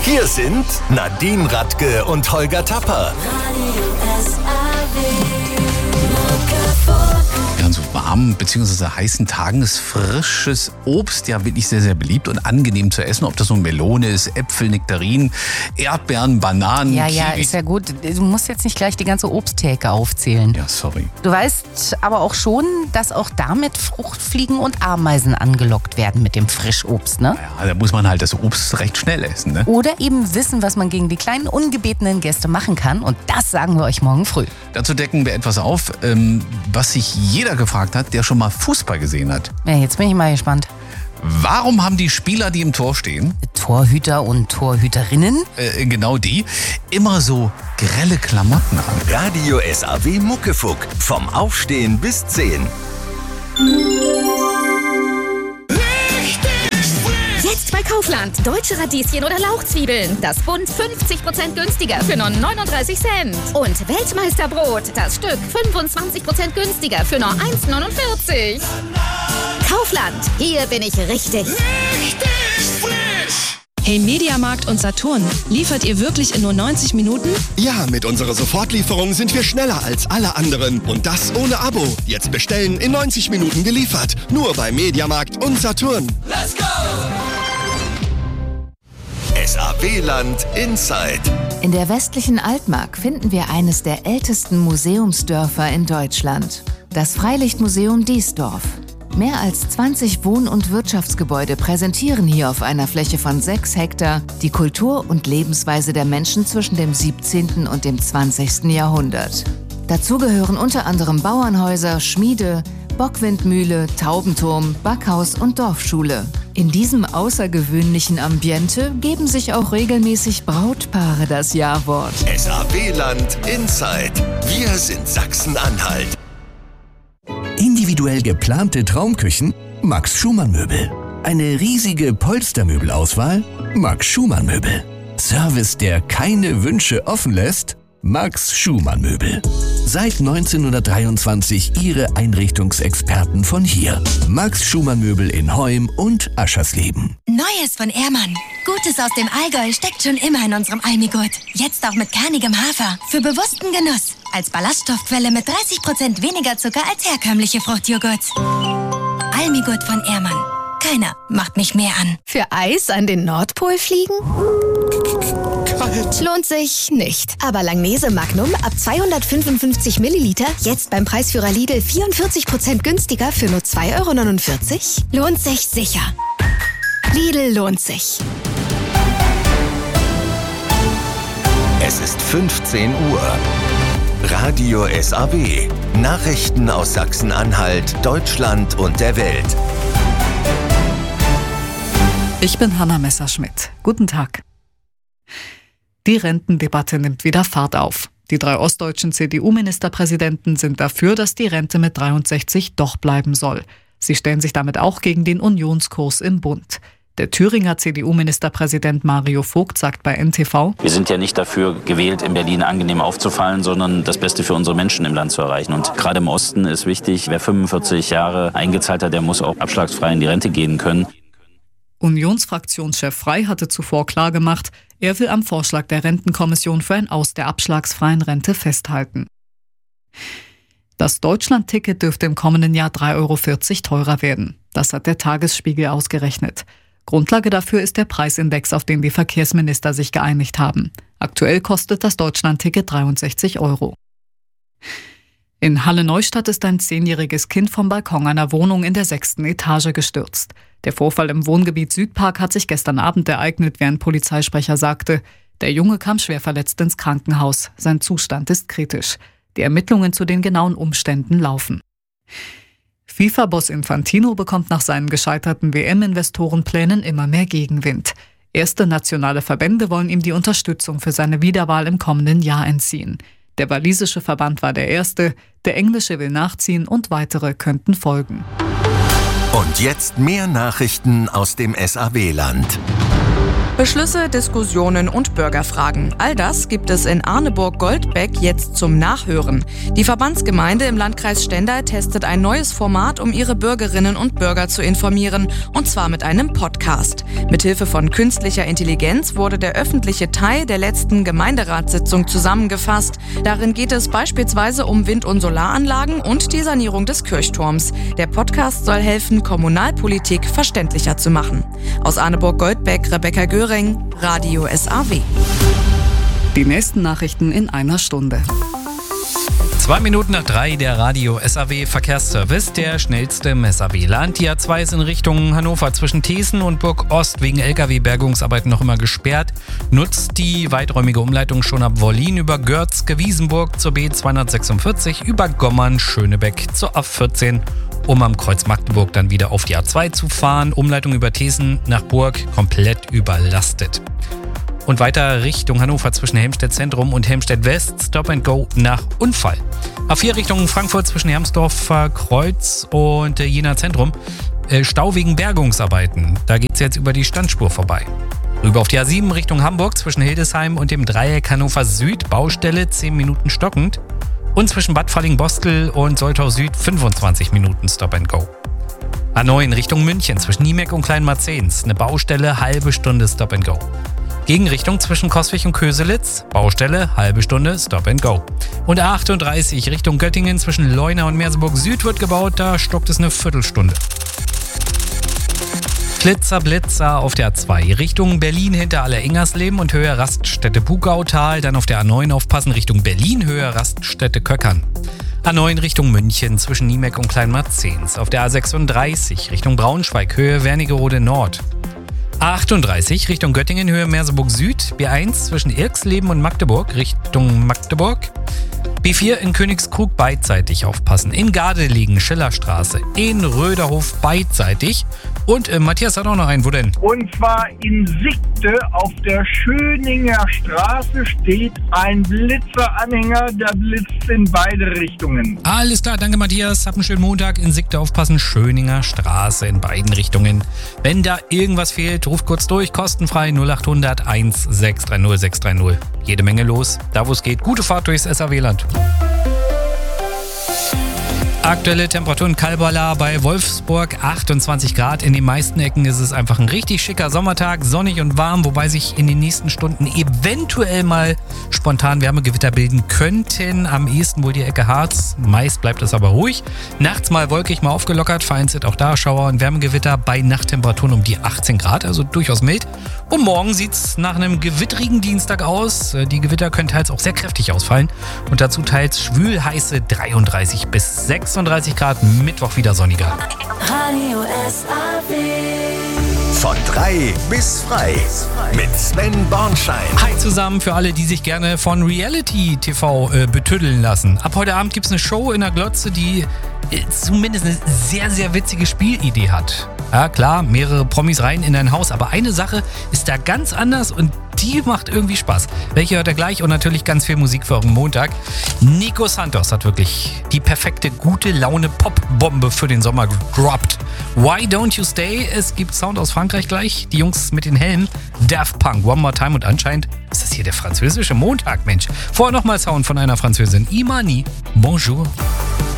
Hier sind Nadine Radke und Holger Tapper. Ja, an so warmen bzw. heißen Tagen ist frisches Obst ja wirklich sehr, sehr beliebt und angenehm zu essen. Ob das nun Melone ist, Äpfel, Nektarinen, Erdbeeren, Bananen, Ja, Kiwi. ist ja gut. Du musst jetzt nicht gleich die ganze Obsttheke aufzählen. Ja, sorry. Du weißt aber auch schon, dass auch damit Fruchtfliegen und Ameisen angelockt werden mit dem Frischobst, ne? Ja, da muss man halt das Obst recht schnell essen, ne? Oder eben wissen, was man gegen die kleinen ungebetenen Gäste machen kann. Und das sagen wir euch morgen früh. Dazu decken wir etwas auf, was sich jeder gefragt hat, der schon mal Fußball gesehen hat. Ja, jetzt bin ich mal gespannt. Warum haben die Spieler, die im Tor stehen, Torhüter und Torhüterinnen? genau die, immer so grelle Klamotten an? Radio SAW Muckefuck. Vom Aufstehen bis 10. Jetzt bei Kaufland. Deutsche Radieschen oder Lauchzwiebeln. Das Bund 50% günstiger für nur 39 Cent. Und Weltmeisterbrot. Das Stück 25% günstiger für nur 1,49. Kaufland. Hier bin ich richtig. Hey Mediamarkt und Saturn, liefert ihr wirklich in nur 90 Minuten? Ja, mit unserer Sofortlieferung sind wir schneller als alle anderen. Und das ohne Abo. Jetzt bestellen, in 90 Minuten geliefert. Nur bei Mediamarkt und Saturn. Let's go! SAW-Land Inside. In der westlichen Altmark finden wir eines der ältesten Museumsdörfer in Deutschland. Das Freilichtmuseum Diesdorf. Mehr als 20 Wohn- und Wirtschaftsgebäude präsentieren hier auf einer Fläche von 6 Hektar die Kultur und Lebensweise der Menschen zwischen dem 17. und dem 20. Jahrhundert. Dazu gehören unter anderem Bauernhäuser, Schmiede, Bockwindmühle, Taubenturm, Backhaus und Dorfschule. In diesem außergewöhnlichen Ambiente geben sich auch regelmäßig Brautpaare das Ja-Wort. SAW-Land Inside. Wir sind Sachsen-Anhalt. Individuell geplante Traumküchen? Max Schumann Möbel. Eine riesige Polstermöbelauswahl? Max Schumann Möbel. Service, der keine Wünsche offen lässt? Max Schumann Möbel. Seit 1923 Ihre Einrichtungsexperten von hier. Max Schumann Möbel in Heum und Aschersleben. Neues von Ehrmann. Gutes aus dem Allgäu steckt schon immer in unserem Almigurt. Jetzt auch mit kernigem Hafer. Für bewussten Genuss. Als Ballaststoffquelle mit 30% weniger Zucker als herkömmliche Fruchtjoghurt. Almigurt von Ehrmann. Keiner macht mich mehr an. Für Eis an den Nordpol fliegen? Lohnt sich nicht. Aber Langnese Magnum ab 255 Milliliter jetzt beim Preisführer Lidl 44% günstiger für nur 2,49 €? Lohnt sich sicher. Lidl lohnt sich. Es ist 15 Uhr. Radio SAW. Nachrichten aus Sachsen-Anhalt, Deutschland und der Welt. Ich bin Hanna Messerschmidt. Guten Tag. Die Rentendebatte nimmt wieder Fahrt auf. Die 3 ostdeutschen CDU-Ministerpräsidenten sind dafür, dass die Rente mit 63 doch bleiben soll. Sie stellen sich damit auch gegen den Unionskurs im Bund. Der Thüringer CDU-Ministerpräsident Mario Vogt sagt bei NTV: Wir sind ja nicht dafür gewählt, in Berlin angenehm aufzufallen, sondern das Beste für unsere Menschen im Land zu erreichen. Und gerade im Osten ist wichtig, wer 45 Jahre eingezahlt hat, der muss auch abschlagsfrei in die Rente gehen können. Unionsfraktionschef Frey hatte zuvor klargemacht, er will am Vorschlag der Rentenkommission für ein Aus der abschlagsfreien Rente festhalten. Das Deutschland-Ticket dürfte im kommenden Jahr 3,40 € teurer werden. Das hat der Tagesspiegel ausgerechnet. Grundlage dafür ist der Preisindex, auf den die Verkehrsminister sich geeinigt haben. Aktuell kostet das Deutschland-Ticket 63 €. In Halle-Neustadt ist ein 10-jähriges Kind vom Balkon einer Wohnung in der 6. Etage gestürzt. Der Vorfall im Wohngebiet Südpark hat sich gestern Abend ereignet, wie ein Polizeisprecher sagte. Der Junge kam schwer verletzt ins Krankenhaus. Sein Zustand ist kritisch. Die Ermittlungen zu den genauen Umständen laufen. FIFA-Boss Infantino bekommt nach seinen gescheiterten WM-Investorenplänen immer mehr Gegenwind. Erste nationale Verbände wollen ihm die Unterstützung für seine Wiederwahl im kommenden Jahr entziehen. Der walisische Verband war der erste, der englische will nachziehen und weitere könnten folgen. Und jetzt mehr Nachrichten aus dem SAW-Land. Beschlüsse, Diskussionen und Bürgerfragen. All das gibt es in Arneburg-Goldbeck jetzt zum Nachhören. Die Verbandsgemeinde im Landkreis Stendal testet ein neues Format, um ihre Bürgerinnen und Bürger zu informieren, und zwar mit einem Podcast. Mithilfe von künstlicher Intelligenz wurde der öffentliche Teil der letzten Gemeinderatssitzung zusammengefasst. Darin geht es beispielsweise um Wind- und Solaranlagen und die Sanierung des Kirchturms. Der Podcast soll helfen, Kommunalpolitik verständlicher zu machen. Aus Arneburg-Goldbeck, Rebecca Göring, Radio SAW. Die nächsten Nachrichten in einer Stunde. 2 Minuten nach 3, der Radio SAW Verkehrsservice, der schnellste im SAW-Land. Die A2 ist in Richtung Hannover zwischen Thesen und Burg Ost wegen LKW-Bergungsarbeiten noch immer gesperrt. Nutzt die weiträumige Umleitung schon ab Wollin über Görzke-Wiesenburg zur B246 über Gommern-Schönebeck zur A14, um am Kreuz Magdeburg dann wieder auf die A2 zu fahren. Umleitung über Thesen nach Burg komplett überlastet. Und weiter Richtung Hannover zwischen Helmstedt Zentrum und Helmstedt West, Stop and Go nach Unfall. A4 Richtung Frankfurt zwischen Hermsdorfer Kreuz und Jena Zentrum, Stau wegen Bergungsarbeiten. Da geht es jetzt über die Standspur vorbei. Rüber auf die A7 Richtung Hamburg zwischen Hildesheim und dem Dreieck Hannover Süd, Baustelle 10 Minuten stockend. Und zwischen Bad Falling-Bostel und Soltau Süd 25 Minuten Stop and Go. A9 Richtung München zwischen Niemeck und Kleinmarzens, eine Baustelle, halbe Stunde Stop and Go. Gegenrichtung zwischen Coswig und Köselitz, Baustelle, halbe Stunde Stop and Go. Und A38 Richtung Göttingen zwischen Leuna und Merseburg Süd wird gebaut, da stockt es eine Viertelstunde. Blitzer auf der A2 Richtung Berlin hinter Aller-Ingersleben und Höhe Raststätte Pugautal, dann auf der A9 aufpassen Richtung Berlin, Höhe Raststätte Köckern. A9 Richtung München zwischen Niemeck und Kleinmarzens, auf der A36 Richtung Braunschweig, Höhe Wernigerode Nord. A38 Richtung Göttingen, Höhe Merseburg Süd, B1 zwischen Irxleben und Magdeburg Richtung Magdeburg. B4 in Königskrug beidseitig aufpassen. In Gardelegen, Schillerstraße. In Röderhof beidseitig. Und Matthias hat auch noch einen. Wo denn? Und zwar in Sickte auf der Schöninger Straße steht ein Blitzeranhänger, der blitzt in beide Richtungen. Alles klar, danke Matthias. Hab einen schönen Montag. In Sickte aufpassen. Schöninger Straße in beiden Richtungen. Wenn da irgendwas fehlt, ruft kurz durch. Kostenfrei 0800 1630 630. Jede Menge los. Da wo es geht. Gute Fahrt durchs SAW-Land. Aktuelle Temperatur in Kalbala bei Wolfsburg 28 Grad. In den meisten Ecken ist es einfach ein richtig schicker Sommertag, sonnig und warm, wobei sich in den nächsten Stunden eventuell mal spontan Wärmegewitter bilden könnten. Am ehesten wohl die Ecke Harz, meist bleibt es aber ruhig. Nachts mal wolkig, mal aufgelockert, vereinzelt auch da Schauer und Wärmegewitter bei Nachttemperaturen um die 18 Grad, also durchaus mild. Und morgen sieht es nach einem gewittrigen Dienstag aus. Die Gewitter können teils auch sehr kräftig ausfallen und dazu teils schwülheiße 33 bis 36 Grad, Mittwoch wieder sonniger. Radio SAW. Von 3 bis frei. Mit Sven Bornschein. Hi zusammen für alle, die sich gerne von Reality TV betüddeln lassen. Ab heute Abend gibt es eine Show in der Glotze, die zumindest eine sehr, sehr witzige Spielidee hat. Ja klar, mehrere Promis rein in ein Haus, aber eine Sache ist da ganz anders und die macht irgendwie Spaß. Welche hört ihr gleich? Und natürlich ganz viel Musik für euren Montag. Nico Santos hat wirklich die perfekte gute Laune Popbombe für den Sommer gedroppt. Why Don't You Stay? Es gibt Sound aus Frankreich gleich. Die Jungs mit den Helmen. Daft Punk, One More Time und anscheinend ist das hier der französische Montag, Mensch. Vorher nochmal Sound von einer Französin. Imani. Bonjour.